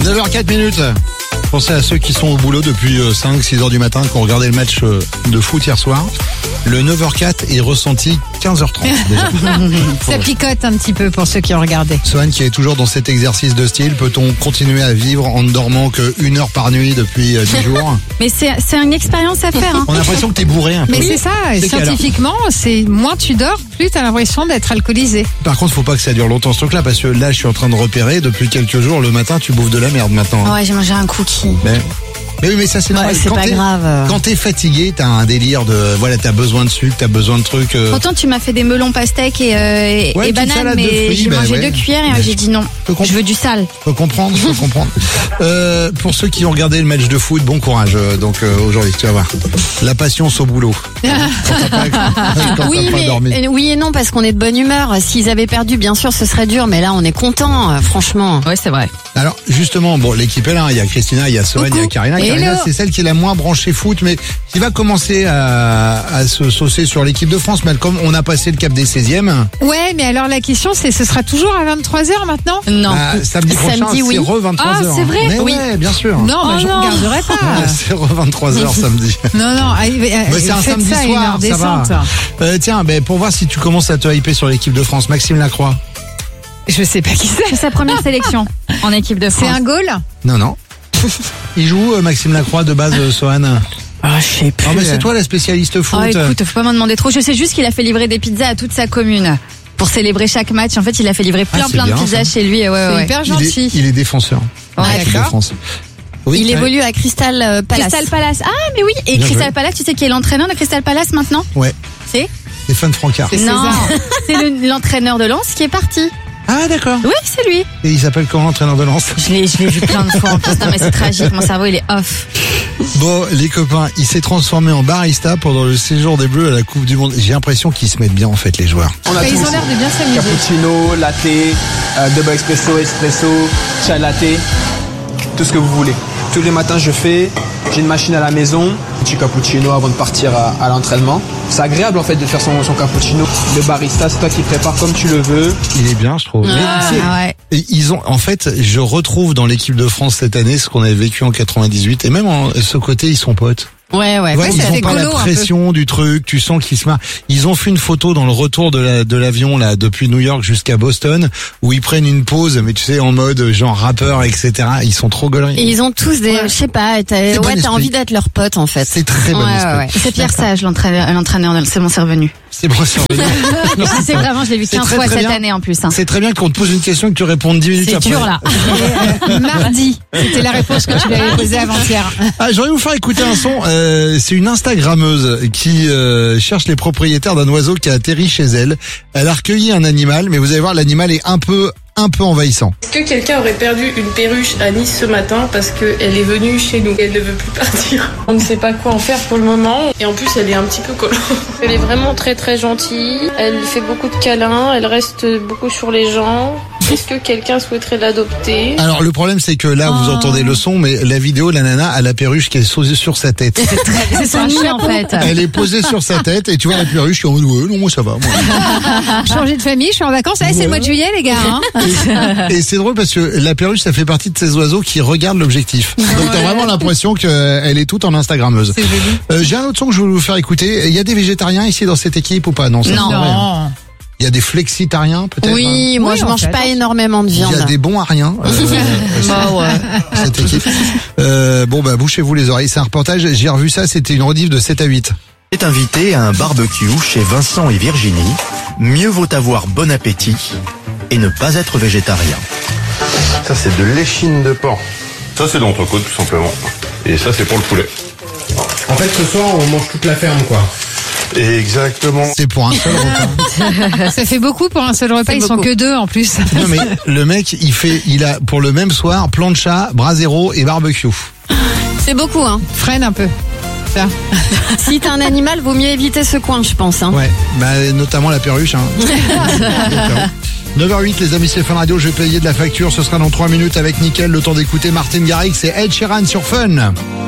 9h04. Pensez à ceux qui sont au boulot depuis 5-6 heures du matin, qui ont regardé le match de foot hier soir. Le 9h04 est ressenti 15h30 déjà. Ça picote un petit peu pour ceux qui ont regardé. Sohan qui est toujours dans cet exercice de style, peut-on continuer à vivre en ne dormant que 1 heure par nuit depuis 10 jours? Mais c'est une expérience à faire. Hein. On a l'impression que t'es bourré un peu. Mais c'est ça, scientifiquement, c'est moins tu dors, plus t'as l'impression d'être alcoolisé. Par contre, faut pas que ça dure longtemps ce truc-là, parce que là, je suis en train de repérer, depuis quelques jours, le matin, tu bouffes de la merde maintenant. Ouais, j'ai mangé un cookie. Mais oui, mais ça c'est normal. Ouais, c'est pas grave. Quand t'es fatigué, t'as un délire de, voilà, t'as besoin de sucre, t'as besoin de trucs. Pourtant, tu m'as fait des melons pastèques et bananes, mais j'ai mangé 2 cuillères et j'ai dit non. Je veux du sale. Faut comprendre. Pour ceux qui ont regardé le match de foot, bon courage. Aujourd'hui, tu vas voir. La patience au boulot. Oui et non, parce qu'on est de bonne humeur. S'ils avaient perdu, bien sûr, ce serait dur, mais là, on est content, franchement. Ouais, c'est vrai. Alors, justement, bon, l'équipe est là. Il y a Christina, il y a Sohan, il y a Karina. Karina, c'est celle qui est la moins branchée foot, mais qui va commencer à se saucer sur l'équipe de France. Malcolm, on a passé le cap des 16e. Ouais, mais alors la question, c'est, ce sera toujours à 23h maintenant? Non. Samedi prochain, oui. c'est re-23h. Ah, c'est vrai? Mais oui. Ouais, bien sûr. Non, je ne regarderai pas. C'est re-23h samedi. Non, c'est un samedi ça, soir, ça va. Tiens, pour voir si tu commences à te hyper sur l'équipe de France, Maxime Lacroix. Je sais pas qui c'est. C'est sa première sélection en équipe de France. C'est un goal? Non. Il joue Maxime Lacroix de base, Sohan. Ah, je sais plus. Ah, mais c'est toi la spécialiste foot. Ah, écoute, faut pas m'en demander trop. Je sais juste qu'il a fait livrer des pizzas à toute sa commune pour célébrer chaque match. En fait, il a fait livrer plein de pizzas chez lui. Ouais. C'est hyper gentil. Il est défenseur. Ouais, de France. Oui, il évolue à Crystal Palace. Crystal Palace. Ah, mais oui. Et Crystal Palace, tu sais qui est l'entraîneur de Crystal Palace maintenant? Ouais. C'est Stéphane Francard. Non, c'est l'entraîneur de Lens qui est parti. Ah, d'accord. Oui, c'est lui. Et il s'appelle comment, l'entraîneur de Lens? Je l'ai vu plein de fois en plus. Non, mais c'est tragique. Mon cerveau, il est off. Bon, les copains, il s'est transformé en barista pendant le séjour des Bleus à la Coupe du Monde. J'ai l'impression qu'ils se mettent bien, en fait, les joueurs. Ils ont l'air de bien s'amuser. Cappuccino, latte, double espresso, chai latte, tout ce que vous voulez. Tous les matins, j'ai une machine à la maison, petit cappuccino avant de partir à l'entraînement. C'est agréable en fait de faire son cappuccino. Le barista, c'est toi qui prépare comme tu le veux. Il est bien, je trouve. Ouais. Ils ont, en fait, je retrouve dans l'équipe de France cette année ce qu'on avait vécu en 98, et même ce côté, ils sont potes. Ouais. Ils ont pas la pression du truc, tu sens qu'ils se marrent. Ils ont fait une photo dans le retour de l'avion là depuis New York jusqu'à Boston où ils prennent une pause, mais tu sais en mode genre rappeur, etc. Ils sont trop gauleries. Et ils ont tous des, je sais pas, t'as envie d'être leur pote en fait. C'est très bon esprit. C'est Pierre Sage, l'entraîneur, c'est bon, c'est revenu. C'est bon, c'est revenu. C'est vraiment, je l'ai vu 15 fois cette année en plus. Hein. C'est très bien qu'on te pose une question et que tu répondes 10 minutes après. C'est dur là. Mardi, c'était la réponse que tu lui avais posée avant-hier. J'aurais vous faire écouter un son. C'est une Instagrammeuse qui cherche les propriétaires d'un oiseau qui a atterri chez elle. Elle a recueilli un animal, mais vous allez voir, l'animal est un peu envahissant. Est-ce que quelqu'un aurait perdu une perruche à Nice ce matin parce qu'elle est venue chez nous? Elle ne veut plus partir. On ne sait pas quoi en faire pour le moment. Et en plus, elle est un petit peu collante. Elle est vraiment très très gentille. Elle fait beaucoup de câlins. Elle reste beaucoup sur les gens. Est-ce que quelqu'un souhaiterait l'adopter? Alors le problème c'est que là vous entendez le son, mais la vidéo, la nana a la perruche qui est posée sur sa tête. C'est son nid en fait. Elle est posée sur sa tête et tu vois la perruche qui est en mode ouais, non moi ça va. Moi. Changer de famille, je suis en vacances. C'est le mois de juillet les gars. Hein. Et c'est drôle parce que la perruche ça fait partie de ces oiseaux qui regardent l'objectif. Donc t'as vraiment l'impression qu'elle est toute en Instagrammeuse. C'est joli. J'ai un autre son que je voulais vous faire écouter. Il y a des végétariens ici dans cette équipe ou pas? Non. Non. Il y a des flexitariens peut-être. Oui, moi je mange pas énormément de viande. Il y a des bons ariens. Cette équipe. Bouchez-vous les oreilles. C'est un reportage. J'ai revu ça. C'était une rediff de 7 à 8. Est invité à un barbecue chez Vincent et Virginie. Mieux vaut avoir bon appétit et ne pas être végétarien. Ça c'est de l'échine de porc. Ça c'est de l'entrecôte tout simplement. Et ça c'est pour le poulet. En fait ce soir on mange toute la ferme quoi. Exactement. C'est pour un seul repas. Ça fait beaucoup pour un seul repas. Ils sont que 2 en plus. Non mais le mec, il a pour le même soir plancha, brasero et barbecue. C'est beaucoup hein. Freine un peu. Ça. Si t'as un animal, vaut mieux éviter ce coin, je pense. Hein. Ouais, notamment la perruche. 9h08 les amis, c'est Fun Radio. Je vais payer de la facture. Ce sera dans 3 minutes avec Nickel. Le temps d'écouter Martin Garrix et Ed Sheeran sur Fun.